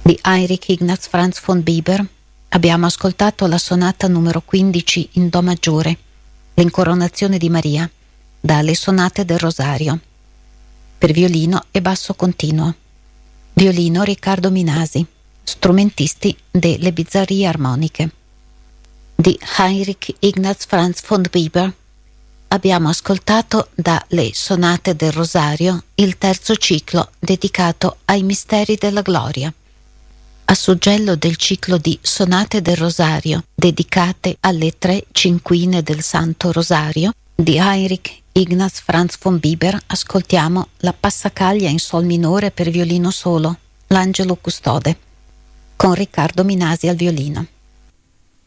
di Heinrich Ignaz Franz von Bieber abbiamo ascoltato la sonata numero 15 in Do maggiore, l'Incoronazione di Maria, dalle Sonate del Rosario, per violino e basso continuo. Violino Riccardo Minasi, strumentisti delle Bizzarrie Armoniche. Di Heinrich Ignaz Franz von Bieber abbiamo ascoltato dalle Sonate del Rosario il terzo ciclo dedicato ai misteri della gloria. A suggello del ciclo di Sonate del Rosario dedicate alle 3 cinquine del Santo Rosario di Heinrich Ignaz Franz von Bieber ascoltiamo la Passacaglia in Sol minore per violino solo, l'Angelo Custode, con Riccardo Minasi al violino.